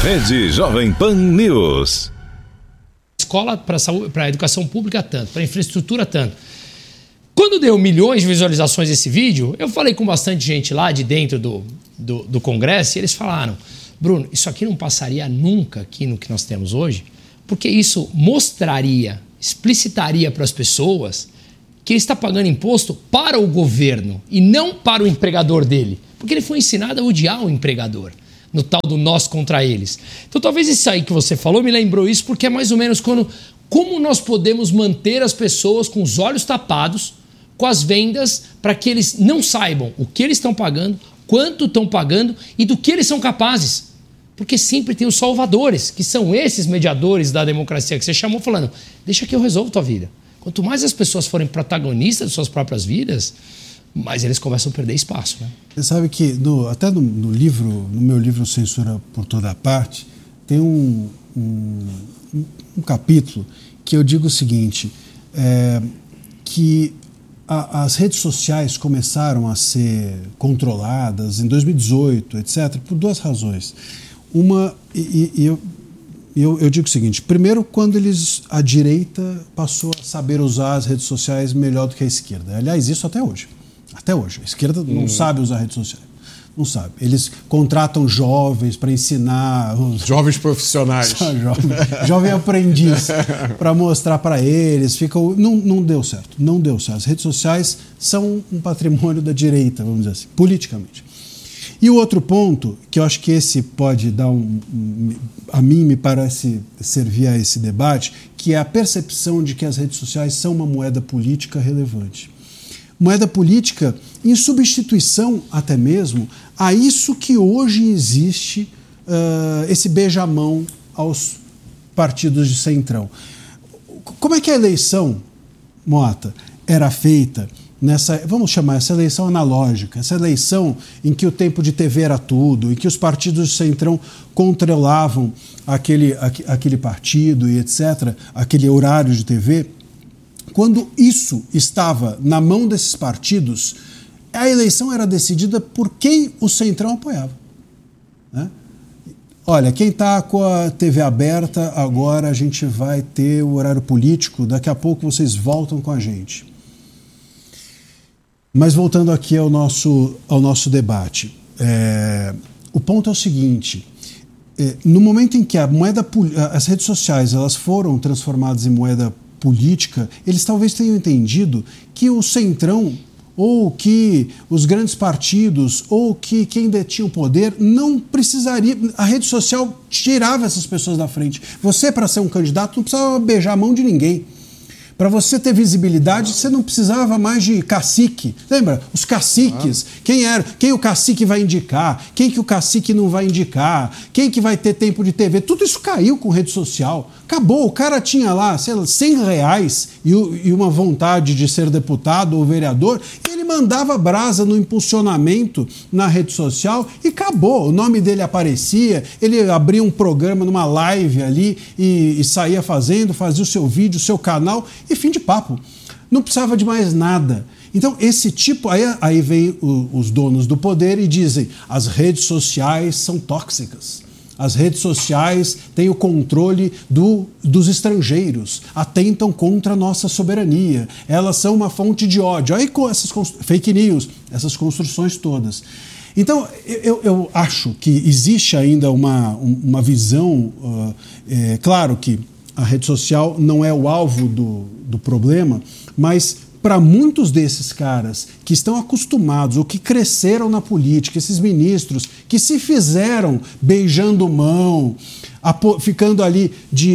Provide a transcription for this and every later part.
Rede Jovem Pan News. Escola para saúde, para educação pública tanto, para infraestrutura tanto. Quando deu milhões de visualizações esse vídeo, eu falei com bastante gente lá de dentro do Congresso e eles falaram: Bruno, isso aqui não passaria nunca aqui no que nós temos hoje, porque isso mostraria, explicitaria para as pessoas que ele está pagando imposto para o governo e não para o empregador dele, porque ele foi ensinado a odiar o empregador, no tal do nós contra eles. Então talvez isso aí que você falou me lembrou isso, porque é mais ou menos como nós podemos manter as pessoas com os olhos tapados com as vendas para que eles não saibam o que eles estão pagando, quanto estão pagando e do que eles são capazes. Porque sempre tem os salvadores, que são esses mediadores da democracia que você chamou, falando: deixa que eu resolvo tua vida. Quanto mais as pessoas forem protagonistas de suas próprias vidas, mais eles começam a perder espaço, né? Você sabe que até no meu livro Censura por Toda Parte, tem um capítulo que eu digo o seguinte, que as redes sociais começaram a ser controladas em 2018, etc., por duas razões. Uma, eu digo o seguinte: primeiro, quando a direita passou a saber usar as redes sociais melhor do que a esquerda. Aliás, isso até hoje. Até hoje. A esquerda não sabe usar redes sociais. Não sabe. Eles contratam jovens para ensinar... Jovens profissionais. Jovem aprendiz para mostrar para eles. Não deu certo. Não deu certo. As redes sociais são um patrimônio da direita, vamos dizer assim, politicamente. E o outro ponto, que eu acho que esse pode dar a mim me parece servir a esse debate, que é a percepção de que as redes sociais são uma moeda política relevante. Moeda política em substituição até mesmo a isso que hoje existe, esse beijamão aos partidos de centrão. Como é que a eleição, Mota, era feita vamos chamar essa eleição analógica, essa eleição em que o tempo de TV era tudo, em que os partidos de centrão controlavam aquele partido e etc., aquele horário de TV? Quando isso estava na mão desses partidos, a eleição era decidida por quem o centrão apoiava, né? Olha, quem está com a TV aberta, agora a gente vai ter o horário político, daqui a pouco vocês voltam com a gente. Mas voltando aqui ao nosso debate, o ponto é o seguinte: no momento em que as redes sociais elas foram transformadas em moeda política, eles talvez tenham entendido que o centrão, ou que os grandes partidos, ou que quem detinha o poder não precisaria... A rede social tirava essas pessoas da frente. Você, para ser um candidato, não precisava beijar a mão de ninguém. Para você ter visibilidade, você não precisava mais de cacique. Lembra? Os caciques. Quem o cacique vai indicar? Quem que o cacique não vai indicar? Quem que vai ter tempo de TV? Tudo isso caiu com rede social. Acabou. O cara tinha lá, sei lá, R$100 e uma vontade de ser deputado ou vereador, e ele mandava brasa no impulsionamento na rede social e acabou. O nome dele aparecia, ele abria um programa numa live ali e saía fazia o seu vídeo, o seu canal, e fim de papo. Não precisava de mais nada. Então, esse tipo... Aí vem os donos do poder e dizem: as redes sociais são tóxicas. As redes sociais têm o controle dos estrangeiros, atentam contra a nossa soberania. Elas são uma fonte de ódio. Aí com essas fake news, essas construções todas. Então, eu acho que existe ainda uma visão... claro que a rede social não é o alvo do problema, mas para muitos desses caras que estão acostumados ou que cresceram na política, esses ministros que se fizeram beijando mão, ficando ali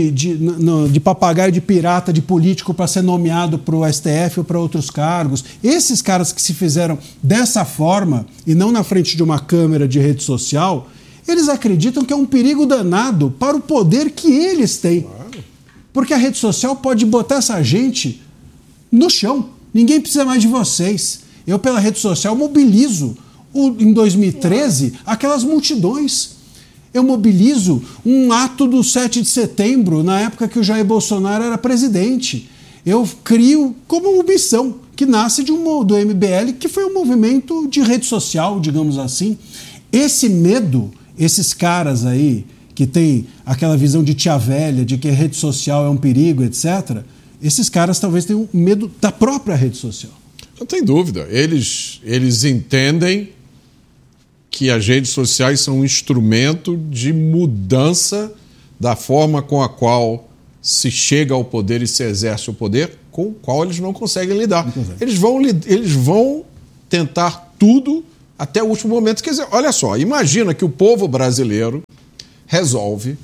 de papagaio de pirata de político para ser nomeado para o STF ou para outros cargos, esses caras que se fizeram dessa forma e não na frente de uma câmera de rede social, eles acreditam que é um perigo danado para o poder que eles têm. Porque a rede social pode botar essa gente no chão. Ninguém precisa mais de vocês. Eu, pela rede social, mobilizo, em 2013, aquelas multidões. Eu mobilizo um ato do 7 de setembro, na época que o Jair Bolsonaro era presidente. Eu crio como uma missão que nasce do MBL, que foi um movimento de rede social, digamos assim. Esse medo, esses caras aí, que tem aquela visão de tia velha, de que a rede social é um perigo, etc., esses caras talvez tenham medo da própria rede social. Não tem dúvida. Eles entendem que as redes sociais são um instrumento de mudança da forma com a qual se chega ao poder e se exerce o poder, com o qual eles não conseguem lidar. Eles vão tentar tudo até o último momento. Quer dizer, olha só, imagina que o povo brasileiro resolve...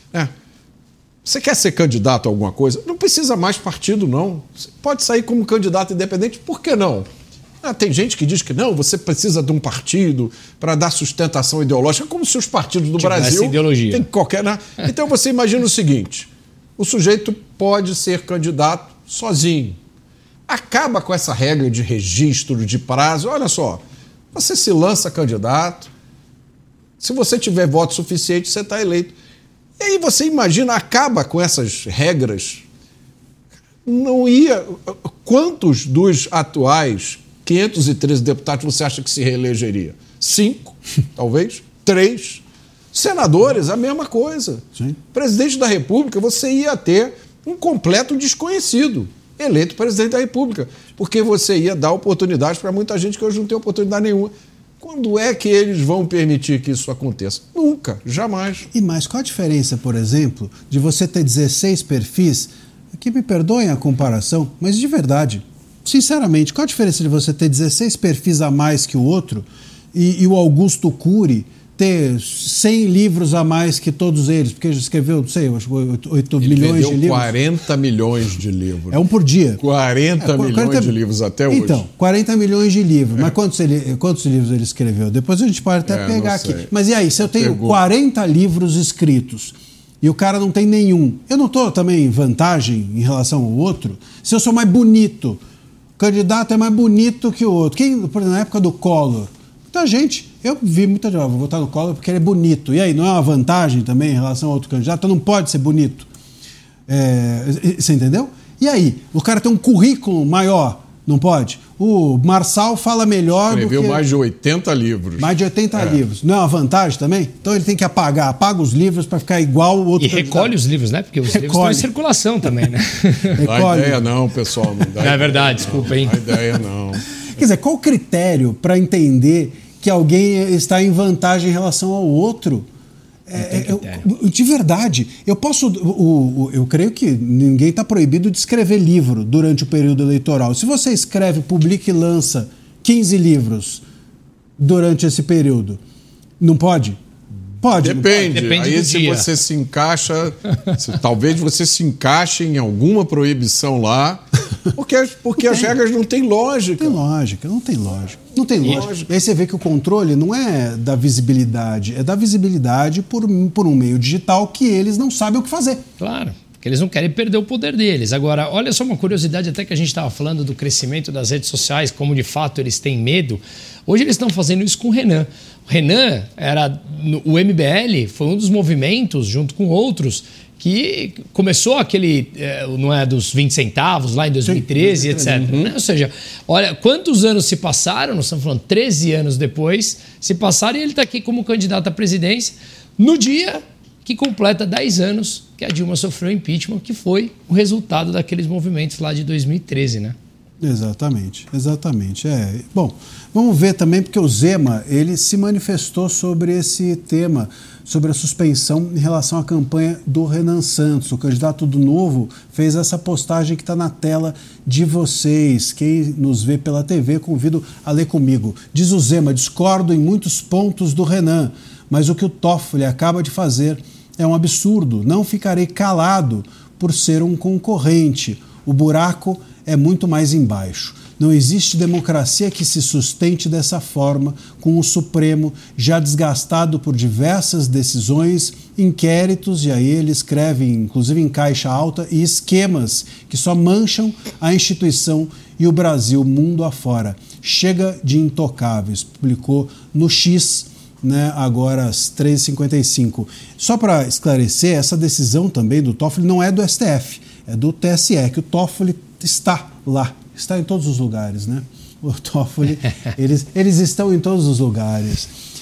Você quer ser candidato a alguma coisa? Não precisa mais partido, não. Você pode sair como candidato independente, por que não? Tem gente que diz que não, você precisa de um partido para dar sustentação ideológica, como se os partidos do Brasil têm qualquer... Então você imagina o seguinte, o sujeito pode ser candidato sozinho. Acaba com essa regra de registro, de prazo. Olha só, você se lança candidato, se você tiver voto suficiente, você está eleito. E aí você imagina, acaba com essas regras, não ia... Quantos dos atuais 513 deputados você acha que se reelegeria? 5, talvez? 3. Senadores, a mesma coisa. Sim. Presidente da República, você ia ter um completo desconhecido eleito presidente da República, porque você ia dar oportunidades para muita gente que hoje não tem oportunidade nenhuma. Quando é que eles vão permitir que isso aconteça? Nunca, jamais. E mais, qual a diferença, por exemplo, de você ter 16 perfis, que me perdoem a comparação, mas de verdade, sinceramente, qual a diferença de você ter 16 perfis a mais que o outro e o Augusto Cury ter 100 livros a mais que todos eles, porque ele escreveu, não sei, 8 milhões de livros. 40 milhões de livros. É um por dia. 40 milhões de livros até hoje. Então, 40 milhões de livros. Mas quantos livros ele escreveu? Depois a gente pode até pegar aqui. Mas e aí, se eu tenho 40 livros escritos e o cara não tem nenhum, eu não estou também em vantagem em relação ao outro? Se eu sou mais bonito, o candidato é mais bonito que o outro. Por exemplo, na época do Collor, muita gente... Eu vi muita gente, vou votar no Collor porque ele é bonito. E aí, não é uma vantagem também em relação a outro candidato? Então não pode ser bonito. Você entendeu? E aí, o cara tem um currículo maior, não pode? O Marçal fala melhor Escreveu mais de 80 livros. Mais de 80 livros. Não é uma vantagem também? Então ele tem que apaga os livros para ficar igual o outro candidato. Recolhe os livros, né? Porque os livros estão em circulação também, né? Não dá ideia não, pessoal. Não é verdade, desculpa, hein? Não dá ideia não. Quer dizer, qual o critério para entender que alguém está em vantagem em relação ao outro? De verdade, eu creio que ninguém está proibido de escrever livro durante o período eleitoral. Se você escreve, publica e lança 15 livros durante esse período, não pode? Pode. Depende. Depende aí do se dia. Você se encaixa, talvez você se encaixe em alguma proibição lá, porque as regras não têm lógica. Não tem lógica. E aí você vê que o controle não é da visibilidade, é da visibilidade por um meio digital que eles não sabem o que fazer. Claro, porque eles não querem perder o poder deles. Agora, olha só uma curiosidade, até que a gente estava falando do crescimento das redes sociais, como de fato eles têm medo. Hoje eles estão fazendo isso com o Renan. O Renan o MBL foi um dos movimentos, junto com outros, que começou aquele, não é, dos 20 centavos lá em 2013, etc. Né? Ou seja, olha quantos anos se passaram, nós estamos falando 13 anos depois, se passaram e ele está aqui como candidato à presidência no dia que completa 10 anos que a Dilma sofreu impeachment, que foi o resultado daqueles movimentos lá de 2013, né? Exatamente. Bom, vamos ver também, porque o Zema, ele se manifestou sobre esse tema, sobre a suspensão em relação à campanha do Renan Santos. O candidato do Novo fez essa postagem que está na tela de vocês. Quem nos vê pela TV, convido a ler comigo. Diz o Zema: discordo em muitos pontos do Renan, mas o que o Toffoli acaba de fazer é um absurdo. Não ficarei calado por ser um concorrente. O buraco é muito mais embaixo. Não existe democracia que se sustente dessa forma, com o Supremo já desgastado por diversas decisões, inquéritos, e aí ele escreve, inclusive em caixa alta, e esquemas que só mancham a instituição e o Brasil mundo afora. Chega de intocáveis, publicou no X, né, agora às 13h55. Só para esclarecer, essa decisão também do Toffoli não é do STF, é do TSE, que o Toffoli está lá, está em todos os lugares, né? O Toffoli, eles estão em todos os lugares.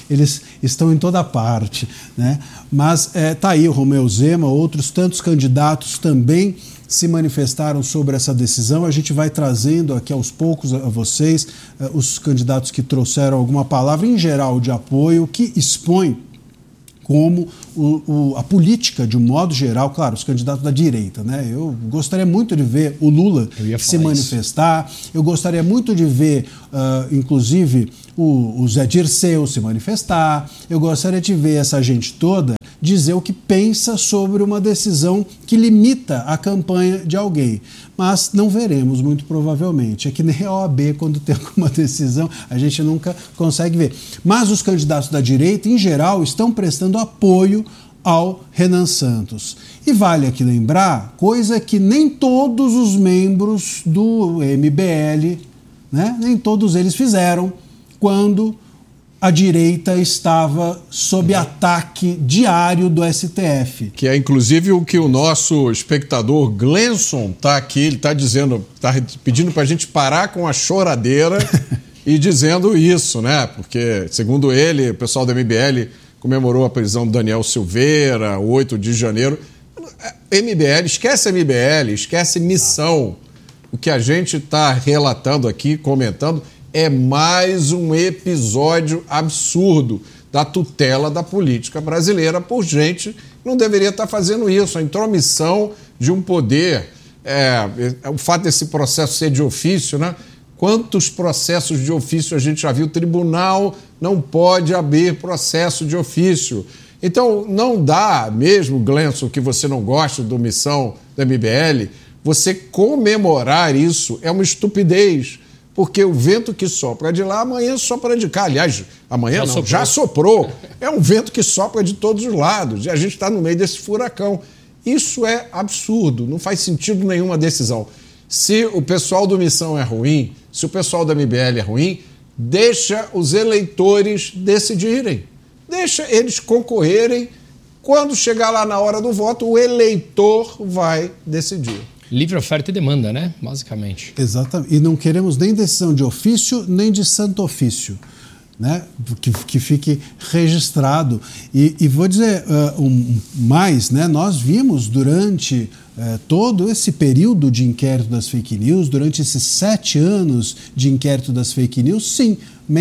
eles estão em toda parte, né? Mas tá aí o Romeu Zema, outros tantos candidatos também se manifestaram sobre essa decisão. A gente vai trazendo aqui aos poucos a vocês os candidatos que trouxeram alguma palavra em geral de apoio, que expõe como a política, de um modo geral, claro, os candidatos da direita, né? Eu gostaria muito de ver o Lula se manifestar, eu gostaria muito de ver, inclusive, o Zé Dirceu se manifestar, eu gostaria de ver essa gente toda dizer o que pensa sobre uma decisão que limita a campanha de alguém. Mas não veremos, muito provavelmente. É que nem a OAB, quando tem alguma decisão, a gente nunca consegue ver. Mas os candidatos da direita, em geral, estão prestando apoio ao Renan Santos. E vale aqui lembrar, coisa que nem todos os membros do MBL, né, nem todos eles fizeram quando a direita estava sob ataque diário do STF. Que é inclusive o que o nosso espectador Glenson está aqui, ele está dizendo, está pedindo para a gente parar com a choradeira e dizendo isso, né? Porque, segundo ele, o pessoal do MBL comemorou a prisão do Daniel Silveira, 8 de janeiro. MBL, esquece missão. O que a gente está relatando aqui, comentando, é mais um episódio absurdo da tutela da política brasileira por gente que não deveria estar fazendo isso. A intromissão de um poder, o fato desse processo ser de ofício, né? Quantos processos de ofício a gente já viu? O tribunal não pode abrir processo de ofício. Então, não dá, mesmo, Glenson, que você não gosta da omissão da MBL, você comemorar isso é uma estupidez. Porque o vento que sopra de lá, amanhã sopra de cá. Aliás, amanhã já soprou. É um vento que sopra de todos os lados. E a gente está no meio desse furacão. Isso é absurdo. Não faz sentido nenhuma decisão. Se o pessoal do Missão é ruim, se o pessoal da MBL é ruim, deixa os eleitores decidirem. Deixa eles concorrerem. Quando chegar lá na hora do voto, o eleitor vai decidir. Livre oferta e demanda, né? Basicamente. Exatamente. E não queremos nem decisão de ofício, nem de santo ofício, né? Que fique registrado. E vou dizer mais, né? Nós vimos durante todo esse período de inquérito das fake news, durante esses 7 anos de inquérito das fake news, sim,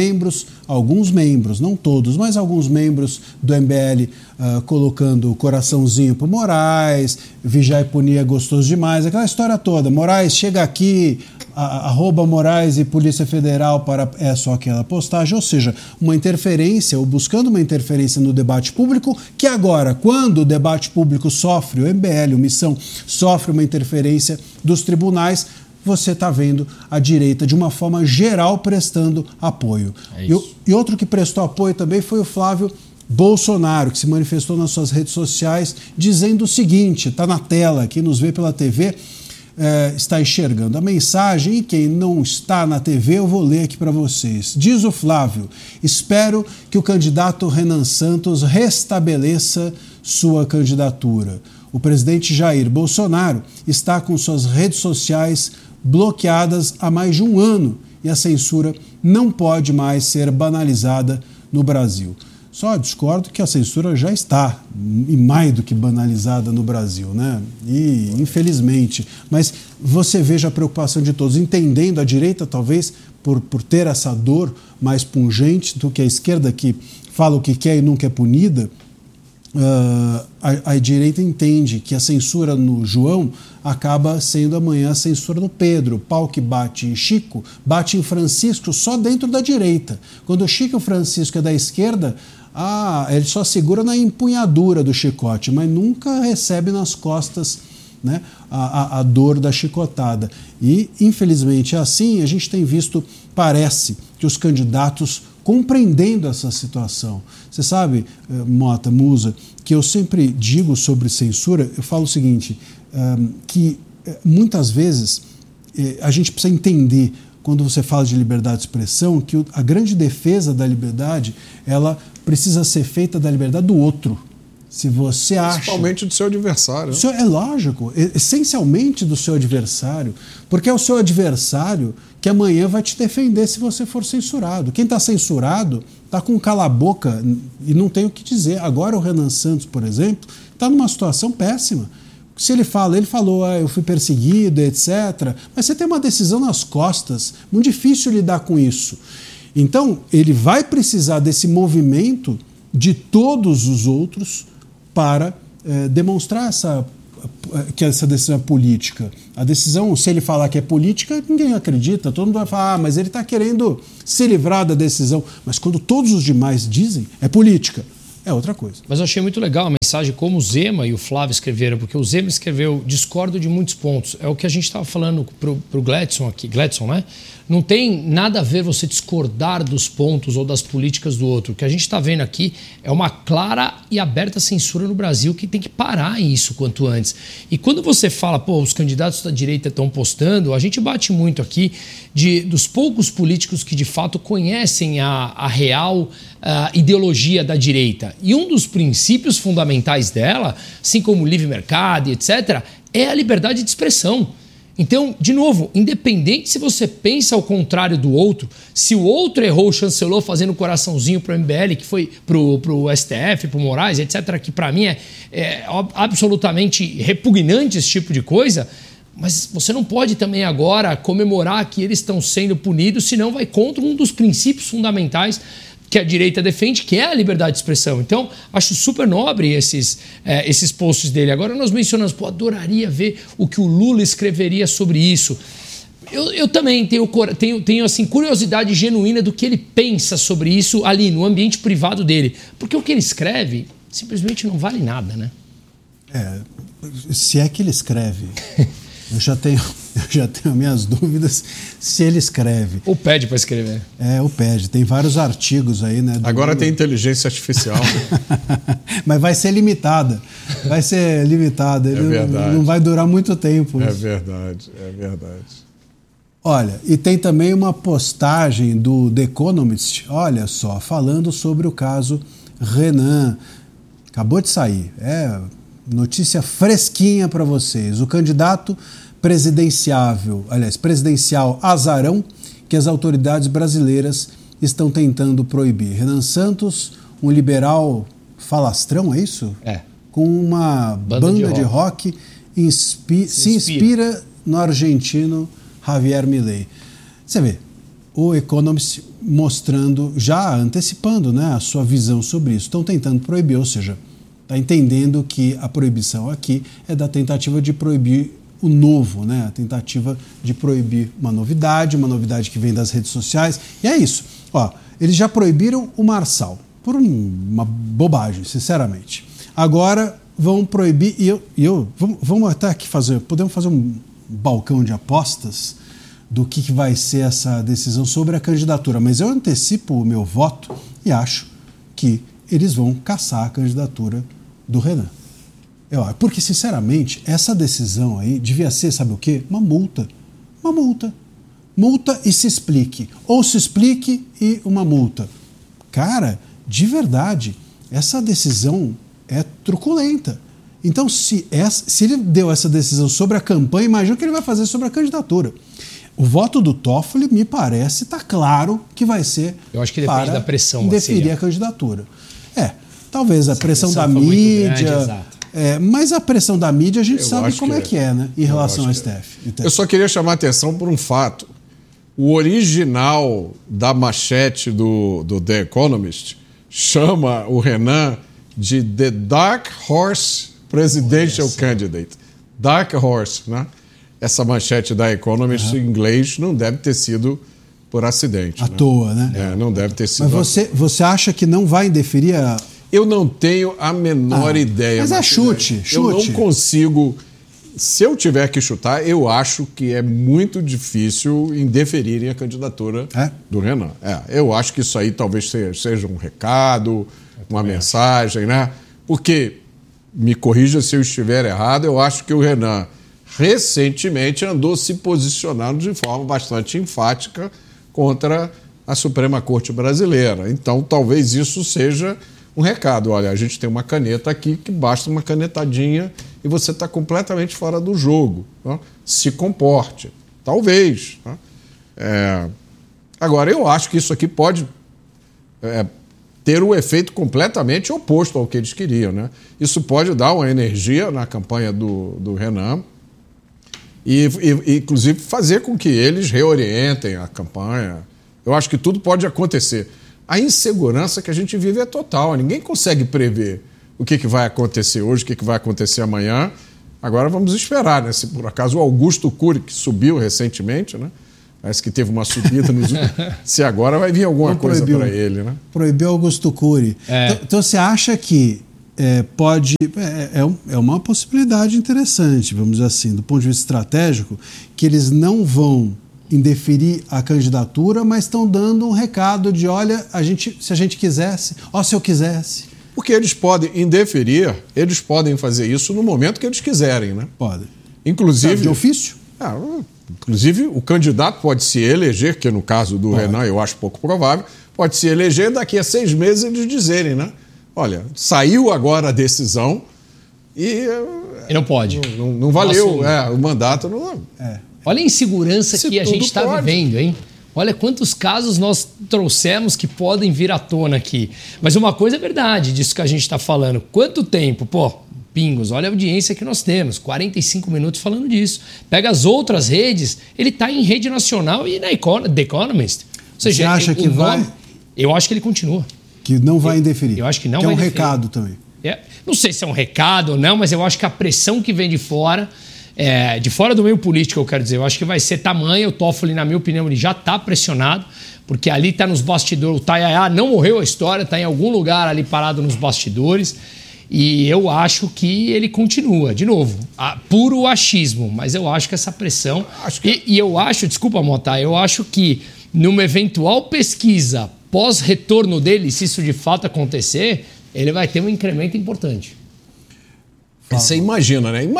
alguns membros, não todos, mas alguns membros do MBL colocando o coraçãozinho para Moraes, vigiar e punir é gostoso demais, aquela história toda. Moraes, chega aqui, arroba Moraes e Polícia Federal é só aquela postagem, ou seja, uma interferência, ou buscando uma interferência no debate público, que agora, quando o debate público sofre, o MBL, o Missão, sofre uma interferência dos tribunais, você está vendo a direita, de uma forma geral, prestando apoio. E outro que prestou apoio também foi o Flávio Bolsonaro, que se manifestou nas suas redes sociais, dizendo o seguinte, está na tela, quem nos vê pela TV está enxergando a mensagem, e quem não está na TV eu vou ler aqui para vocês. Diz o Flávio: espero que o candidato Renan Santos restabeleça sua candidatura. O presidente Jair Bolsonaro está com suas redes sociais bloqueadas há mais de um ano e a censura não pode mais ser banalizada no Brasil. Só discordo que a censura já está, e mais do que banalizada no Brasil, né? E infelizmente. Mas você veja a preocupação de todos, entendendo a direita, talvez, por ter essa dor mais pungente do que a esquerda, que fala o que quer e nunca é punida. A direita entende que a censura no João acaba sendo amanhã a censura no Pedro. Pau que bate em Chico, bate em Francisco só dentro da direita. Quando o Chico e o Francisco é da esquerda, ele só segura na empunhadura do chicote, mas nunca recebe nas costas, né, a dor da chicotada. E, infelizmente, é assim. A gente tem visto, parece, que os candidatos compreendendo essa situação. Você sabe, Mota, Musa, que eu sempre digo sobre censura, eu falo o seguinte, que muitas vezes a gente precisa entender, quando você fala de liberdade de expressão, que a grande defesa da liberdade, ela precisa ser feita da liberdade do outro. Se você acha... Principalmente do seu adversário. É lógico, essencialmente do seu adversário, porque é o seu adversário que amanhã vai te defender se você for censurado. Quem está censurado está com cala-boca e não tem o que dizer. Agora o Renan Santos, por exemplo, está numa situação péssima. Se ele falou, eu fui perseguido, etc. Mas você tem uma decisão nas costas, muito difícil lidar com isso. Então, ele vai precisar desse movimento de todos os outros para demonstrar que essa decisão é política. A decisão, se ele falar que é política, ninguém acredita. Todo mundo vai falar, mas ele está querendo se livrar da decisão. Mas quando todos os demais dizem, é política. É outra coisa. Mas eu achei muito legal a mensagem como o Zema e o Flávio escreveram, porque o Zema escreveu, discordo de muitos pontos. É o que a gente estava falando pro Gladson aqui. Gladson, né? Não tem nada a ver você discordar dos pontos ou das políticas do outro. O que a gente está vendo aqui é uma clara e aberta censura no Brasil que tem que parar isso quanto antes. E quando você fala, os candidatos da direita estão postando, a gente bate muito aqui dos poucos políticos que de fato conhecem a real ideologia da direita. E um dos princípios fundamentais dela, assim como o livre mercado e etc., é a liberdade de expressão. Então, de novo, independente se você pensa ao contrário do outro, se o outro errou, chancelou fazendo coraçãozinho para o MBL, que foi para o STF, para o Moraes, etc., que para mim é absolutamente repugnante esse tipo de coisa, mas você não pode também agora comemorar que eles estão sendo punidos, senão vai contra um dos princípios fundamentais que a direita defende, que é a liberdade de expressão. Então, acho super nobre esses posts dele. Agora nós mencionamos, adoraria ver o que o Lula escreveria sobre isso. Eu também tenho assim, curiosidade genuína do que ele pensa sobre isso ali, no ambiente privado dele. Porque o que ele escreve simplesmente não vale nada, né? Se é que ele escreve... Eu já tenho minhas dúvidas se ele escreve. Ou pede para escrever. Ou pede. Tem vários artigos aí, né? Agora tem inteligência artificial. Mas vai ser limitada. Vai ser limitada. Não vai durar muito tempo. É verdade. Olha, e tem também uma postagem do The Economist, olha só, falando sobre o caso Renan. Acabou de sair. Notícia fresquinha para vocês. O candidato presidencial azarão que as autoridades brasileiras estão tentando proibir. Renan Santos, um liberal falastrão, é isso? Com uma banda de rock se inspira no argentino Javier Milei. Você vê, o Economist mostrando, já antecipando, né, a sua visão sobre isso. Estão tentando proibir, ou seja, está entendendo que a proibição aqui é da tentativa de proibir o novo, né? A tentativa de proibir uma novidade que vem das redes sociais. E é isso. Eles já proibiram o Marçal, por uma bobagem, sinceramente. Agora vão proibir, vamos até aqui podemos fazer um balcão de apostas do que vai ser essa decisão sobre a candidatura. Mas eu antecipo o meu voto e acho que eles vão caçar a candidatura do Renan. Porque, sinceramente, essa decisão aí devia ser, sabe o quê? Uma multa. Multa e se explique. Ou se explique e uma multa. Cara, de verdade, essa decisão é truculenta. Então, se ele deu essa decisão sobre a campanha, imagina o que ele vai fazer sobre a candidatura. O voto do Toffoli, me parece, está claro que vai ser. Eu acho que depende da pressão. Indeferir a candidatura. Talvez a pressão da mídia. Mas a pressão da mídia a gente sabe como é que é, né? Em relação ao STF. Eu só queria chamar a atenção por um fato. O original da manchete do The Economist chama o Renan de The Dark Horse Presidential Candidate. Dark Horse, né? Essa manchete da Economist em inglês não deve ter sido por acidente. À toa, né? Não deve ter sido. Mas você acha que não vai indeferir a... Eu não tenho a menor ideia. Mas chute. Eu não consigo... Se eu tiver que chutar, eu acho que é muito difícil indeferirem a candidatura do Renan. Eu acho que isso aí talvez seja um recado, uma mensagem, né? Porque, me corrija se eu estiver errado, eu acho que o Renan recentemente andou se posicionando de forma bastante enfática contra a Suprema Corte Brasileira. Então, talvez isso seja um recado. Olha, a gente tem uma caneta aqui que basta uma canetadinha e você está completamente fora do jogo. Tá? Se comporte. Talvez. Tá? Agora, eu acho que isso aqui pode ter o efeito completamente oposto ao que eles queriam. Né? Isso pode dar uma energia na campanha do Renan e, inclusive, fazer com que eles reorientem a campanha. Eu acho que tudo pode acontecer. A insegurança que a gente vive é total. Ninguém consegue prever o que vai acontecer hoje, o que vai acontecer amanhã. Agora vamos esperar, né? Se por acaso o Augusto Cury, que subiu recentemente, né? Parece que teve uma subida nos últimos... Se agora vai vir alguma coisa para ele, né? Proibiu Augusto Cury. Então você acha que pode... É uma possibilidade interessante, vamos dizer assim, do ponto de vista estratégico, que eles não vão indeferir a candidatura, mas estão dando um recado de, olha, se a gente quisesse, se eu quisesse. Porque eles podem indeferir, eles podem fazer isso no momento que eles quiserem, né? Podem. Inclusive... De ofício? Inclusive, o candidato pode se eleger, que no caso do Renan eu acho pouco provável, pode se eleger daqui a 6 meses eles dizerem, né? Olha, saiu agora a decisão e não pode. Não valeu, o mandato não... Olha a insegurança que a gente está vivendo, hein? Olha quantos casos nós trouxemos que podem vir à tona aqui. Mas uma coisa é verdade disso que a gente está falando. Quanto tempo? Pingos, olha a audiência que nós temos. 45 minutos falando disso. Pega as outras redes, ele está em rede nacional e na The Economist. Ou seja, você acha que vai... Eu acho que ele continua. Que não vai indeferir. Eu acho que não vai vai indeferir. É um recado também. Não sei se é um recado ou não, mas eu acho que a pressão que vem de fora do meio político, eu quero dizer, eu acho que vai ser tamanho. O Toffoli, na minha opinião, ele já está pressionado, porque ali está nos bastidores. O Tayaya não morreu a história, está em algum lugar ali parado nos bastidores. E eu acho que ele continua, de novo, puro achismo, mas eu acho que essa pressão... E eu acho, desculpa, Mota, eu acho que numa eventual pesquisa pós-retorno dele, se isso de fato acontecer, ele vai ter um incremento importante. Você imagina, né?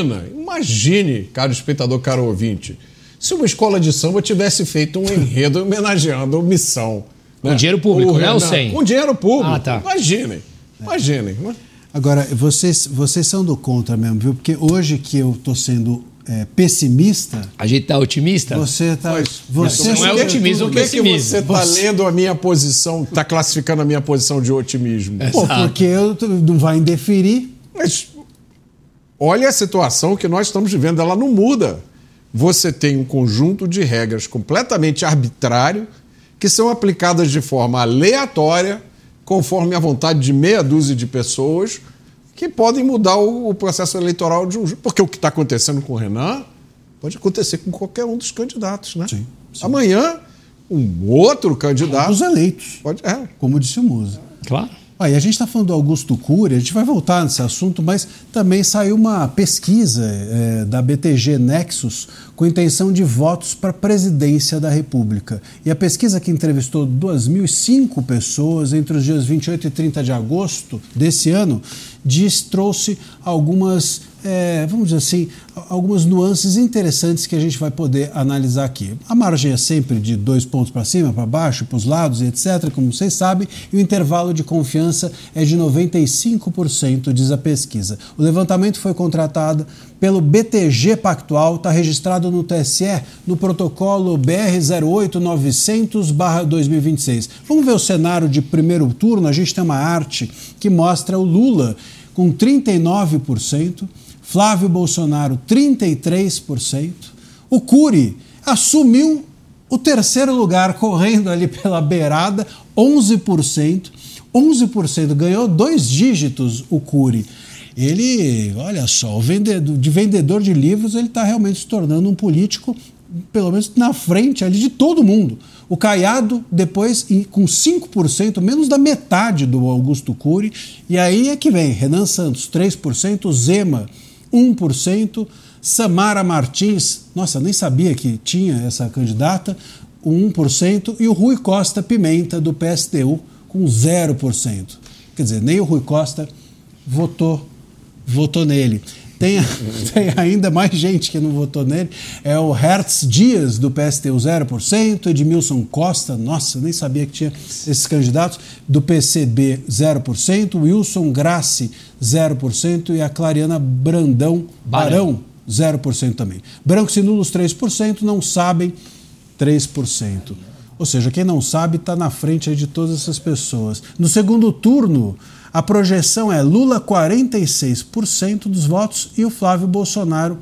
Imagine, caro espectador, caro ouvinte, se uma escola de samba tivesse feito um enredo homenageando a Missão. Com dinheiro público, né, ou sem? Com dinheiro público. Tá. Imaginem. Agora, vocês são do contra mesmo, viu? Porque hoje que eu estou sendo pessimista... A gente está otimista? Você está... Não é otimismo ou pessimismo. Que você está lendo a minha posição, está classificando a minha posição de otimismo? Porque não vai indeferir. Mas olha a situação que nós estamos vivendo, ela não muda. Você tem um conjunto de regras completamente arbitrário que são aplicadas de forma aleatória, conforme a vontade de meia dúzia de pessoas, que podem mudar o processo eleitoral de um... Porque o que está acontecendo com o Renan pode acontecer com qualquer um dos candidatos, né? Sim. Amanhã, um outro candidato... Os eleitos. Como disse o Musa. Claro. E a gente está falando do Augusto Cury, a gente vai voltar nesse assunto, mas também saiu uma pesquisa da BTG Nexus com intenção de votos para a presidência da República. E a pesquisa, que entrevistou 2.005 pessoas entre os dias 28 e 30 de agosto desse ano, trouxe algumas, vamos dizer assim, algumas nuances interessantes que a gente vai poder analisar aqui. A margem é sempre de 2 pontos para cima, para baixo, para os lados e etc., como vocês sabem, e o intervalo de confiança é de 95%, diz a pesquisa. O levantamento foi contratado pelo BTG Pactual, está registrado no TSE, no protocolo BR 08900/2026. Vamos ver o cenário de primeiro turno. A gente tem uma arte que mostra o Lula com 39%, Flávio Bolsonaro 33%, o Cury assumiu o terceiro lugar, correndo ali pela beirada, 11%, ganhou 2 dígitos o Cury. Ele, olha só, de vendedor de livros, ele está realmente se tornando um político, pelo menos na frente ali de todo mundo. O Caiado, depois, com 5%, menos da metade do Augusto Cury. E aí é que vem Renan Santos, 3%, Zema, 1%, Samara Martins, nossa, nem sabia que tinha essa candidata, 1%, e o Rui Costa Pimenta, do PSTU, com 0%. Quer dizer, nem o Rui Costa votou nele. Tem ainda mais gente que não votou nele. É o Hertz Dias, do PSTU, 0%. Edmilson Costa, nossa, nem sabia que tinha esses candidatos. Do PCB, 0%. Wilson Grassi, 0%. E a Clariana Barão, 0% também. Brancos e nulos, 3%. Não sabem, 3%. Ou seja, quem não sabe está na frente aí de todas essas pessoas. No segundo turno, a projeção é Lula 46% dos votos e o Flávio Bolsonaro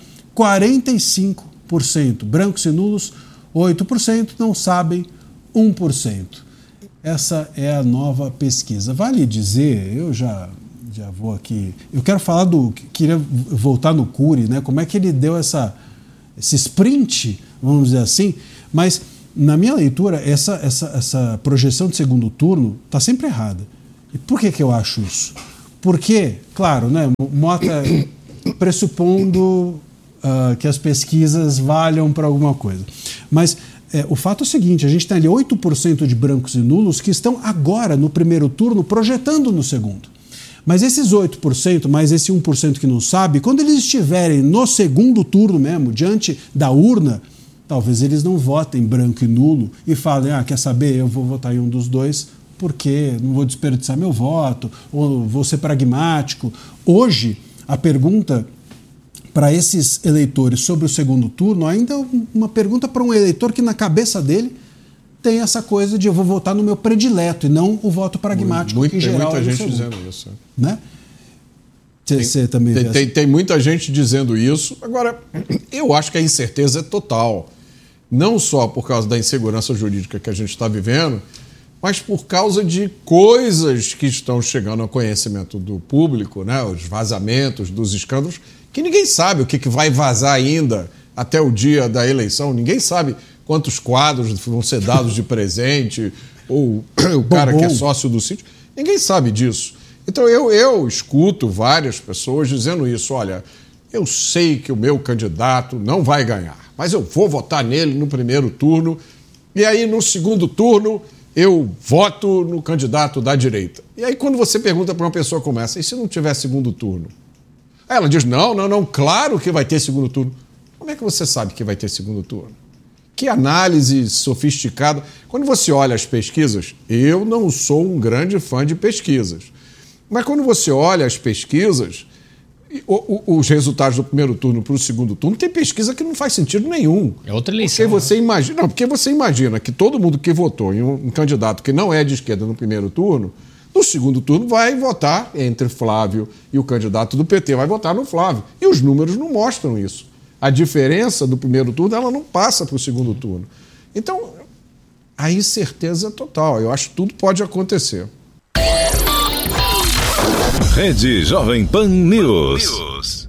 45%. Brancos e nulos 8%, não sabem 1%. Essa é a nova pesquisa. Vale dizer, eu já vou aqui... Eu quero falar queria voltar no Cury, né? Como é que ele deu esse sprint, vamos dizer assim, mas na minha leitura essa projeção de segundo turno está sempre errada. E por que eu acho isso? Porque, claro, né, Mota pressupondo que as pesquisas valham para alguma coisa. Mas o fato é o seguinte, a gente tem ali 8% de brancos e nulos que estão agora no primeiro turno projetando no segundo. Mas esses 8%, mais esse 1% que não sabe, quando eles estiverem no segundo turno mesmo, diante da urna, talvez eles não votem branco e nulo e falem, quer saber, eu vou votar em um dos dois, porque não vou desperdiçar meu voto, ou vou ser pragmático. Hoje, a pergunta para esses eleitores sobre o segundo turno ainda é uma pergunta para um eleitor que na cabeça dele tem essa coisa de eu vou votar no meu predileto e não o voto pragmático, que em geral tem muita gente segundo, dizendo isso. Né? Você também tem muita gente dizendo isso. Agora, eu acho que a incerteza é total. Não só por causa da insegurança jurídica que a gente está vivendo, mas por causa de coisas que estão chegando ao conhecimento do público, né? Os vazamentos dos escândalos, que ninguém sabe o que vai vazar ainda até o dia da eleição. Ninguém sabe quantos quadros vão ser dados de presente, ou o cara que é sócio do sítio. Ninguém sabe disso. Então eu escuto várias pessoas dizendo isso. Olha, eu sei que o meu candidato não vai ganhar, mas eu vou votar nele no primeiro turno, e aí no segundo turno eu voto no candidato da direita. E aí quando você pergunta para uma pessoa como essa, e se não tiver segundo turno? Aí ela diz, não, claro que vai ter segundo turno. Como é que você sabe que vai ter segundo turno? Que análise sofisticada. Quando você olha as pesquisas, eu não sou um grande fã de pesquisas, mas quando você olha as pesquisas, os resultados do primeiro turno para o segundo turno, tem pesquisa que não faz sentido nenhum. É outra eleição. Porque você imagina que todo mundo que votou em um candidato que não é de esquerda no primeiro turno, no segundo turno vai votar entre Flávio e o candidato do PT, vai votar no Flávio. E os números não mostram isso. A diferença do primeiro turno, ela não passa para o segundo turno. Então, a incerteza é total. Eu acho que tudo pode acontecer. Rede Jovem Pan News.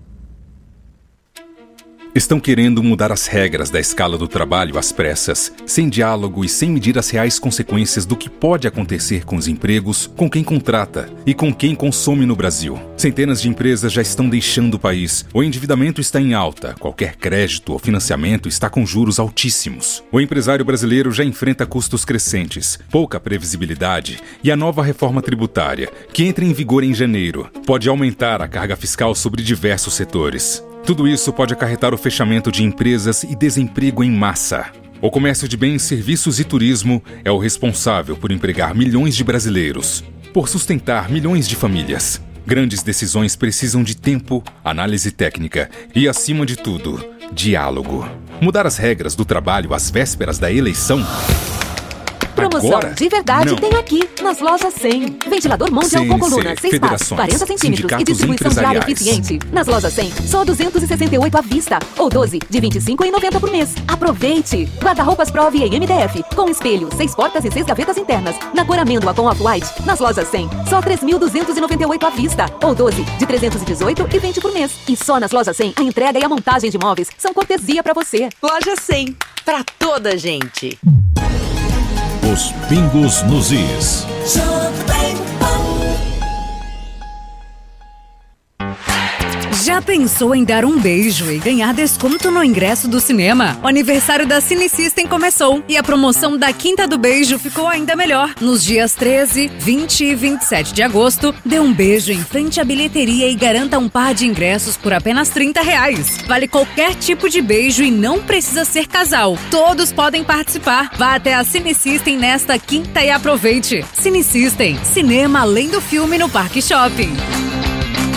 Estão querendo mudar as regras da escala do trabalho às pressas, sem diálogo e sem medir as reais consequências do que pode acontecer com os empregos, com quem contrata e com quem consome no Brasil. Centenas de empresas já estão deixando o país. O endividamento está em alta, qualquer crédito ou financiamento está com juros altíssimos. O empresário brasileiro já enfrenta custos crescentes, pouca previsibilidade e a nova reforma tributária, que entra em vigor em janeiro, pode aumentar a carga fiscal sobre diversos setores. Tudo isso pode acarretar o fechamento de empresas e desemprego em massa. O comércio de bens, serviços e turismo é o responsável por empregar milhões de brasileiros, por sustentar milhões de famílias. Grandes decisões precisam de tempo, análise técnica e, acima de tudo, diálogo. Mudar as regras do trabalho às vésperas da eleição? Promoção Agora? de verdade Não. tem aqui, nas lojas 100. Ventilador Mondial com coluna, 6 passos, 40 centímetros e distribuição diária eficiente. Nas lojas 100, só 268 à vista, ou 12 de 25,90 por mês. Aproveite! Guarda-roupas Prove em MDF, com espelho, 6 portas e 6 gavetas internas. Na cor amêndoa com off-white, nas lojas 100, só 3.298 à vista, ou 12 de 318,20 por mês. E só nas lojas 100, a entrega e a montagem de móveis são cortesia pra você. Loja 100, pra toda gente. Os pingos nos is. Já pensou em dar um beijo e ganhar desconto no ingresso do cinema? O aniversário da Cine System começou e a promoção da Quinta do Beijo ficou ainda melhor. Nos dias 13, 20 e 27 de agosto, dê um beijo em frente à bilheteria e garanta um par de ingressos por apenas R$30. Vale qualquer tipo de beijo e não precisa ser casal. Todos podem participar. Vá até a Cine System nesta quinta e aproveite. Cine System, cinema além do filme no Parque Shopping.